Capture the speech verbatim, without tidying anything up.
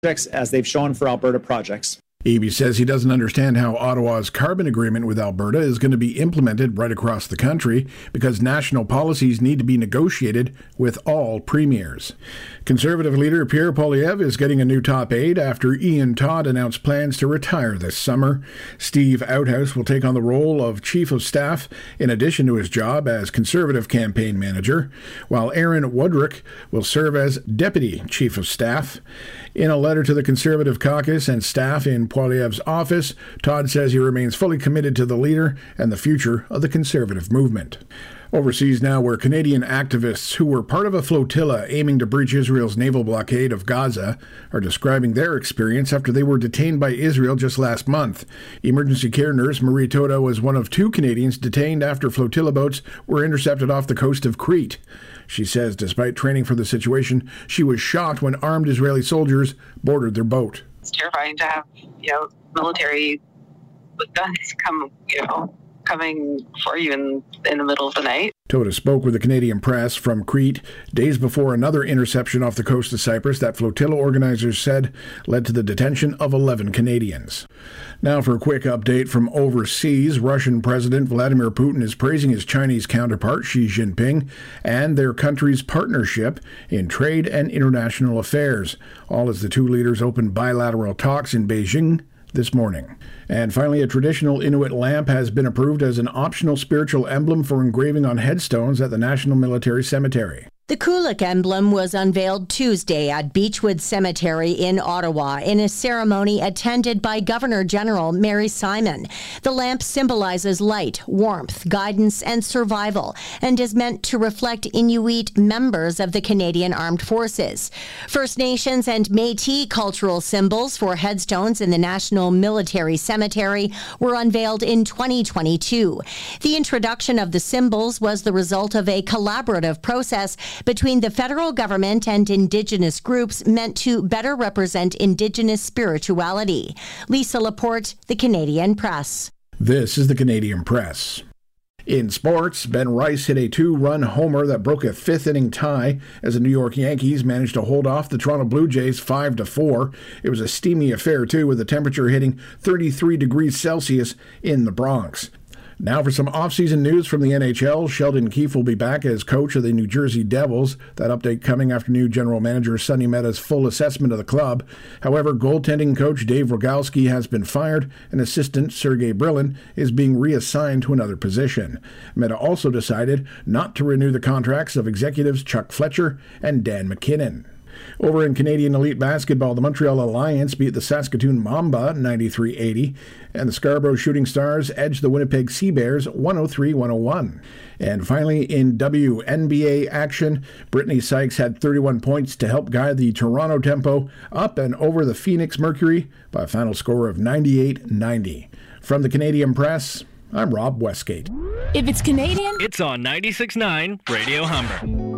projects as they've shown for Alberta projects. Eby says he doesn't understand how Ottawa's carbon agreement with Alberta is going to be implemented right across the country because national policies need to be negotiated with all premiers. Conservative leader Pierre Poilievre is getting a new top aide after Ian Todd announced plans to retire this summer. Steve Outhouse will take on the role of Chief of Staff in addition to his job as Conservative campaign manager, while Aaron Woodrick will serve as Deputy Chief of Staff. In a letter to the Conservative caucus and staff in Poilievre's office, Todd says he remains fully committed to the leader and the future of the Conservative movement. Overseas now, where Canadian activists who were part of a flotilla aiming to breach Israel's naval blockade of Gaza are describing their experience after they were detained by Israel just last month. Emergency care nurse Marie Toda was one of two Canadians detained after flotilla boats were intercepted off the coast of Crete. She says despite training for the situation, she was shocked when armed Israeli soldiers boarded their boat. It's terrifying to have, you know, military with guns come, you know, coming for you in, in the middle of the night. Toda spoke with the Canadian press from Crete days before another interception off the coast of Cyprus that flotilla organizers said led to the detention of eleven Canadians. Now for a quick update from overseas, Russian President Vladimir Putin is praising his Chinese counterpart Xi Jinping and their country's partnership in trade and international affairs, all as the two leaders open bilateral talks in Beijing this morning. And finally, a traditional Inuit lamp has been approved as an optional spiritual emblem for engraving on headstones at the National Military Cemetery. The Kulak emblem was unveiled Tuesday at Beechwood Cemetery in Ottawa in a ceremony attended by Governor General Mary Simon. The lamp symbolizes light, warmth, guidance, and survival, and is meant to reflect Inuit members of the Canadian Armed Forces. First Nations and Métis cultural symbols for headstones in the National Military Cemetery were unveiled in twenty twenty-two. The introduction of the symbols was the result of a collaborative process between the federal government and Indigenous groups meant to better represent Indigenous spirituality. Lisa Laporte, The Canadian Press. This is The Canadian Press. In sports, Ben Rice hit a two-run homer that broke a fifth-inning tie as the New York Yankees managed to hold off the Toronto Blue Jays five to four. It was a steamy affair, too, with the temperature hitting thirty-three degrees Celsius in the Bronx. Now for some off-season news from the N H L. Sheldon Keefe will be back as coach of the New Jersey Devils. That update coming after new general manager Sonny Meta's full assessment of the club. However, goaltending coach Dave Rogalski has been fired, and assistant Sergei Brylin is being reassigned to another position. Meta also decided not to renew the contracts of executives Chuck Fletcher and Dan McKinnon. Over in Canadian Elite Basketball, the Montreal Alliance beat the Saskatoon Mamba ninety-three eighty, and the Scarborough Shooting Stars edged the Winnipeg Sea Bears one oh three to one oh one. And finally, in W N B A action, Brittany Sykes had thirty-one points to help guide the Toronto Tempo up and over the Phoenix Mercury by a final score of ninety-eight ninety. From the Canadian Press, I'm Rob Westgate. If it's Canadian, it's on ninety-six point nine Radio Humber.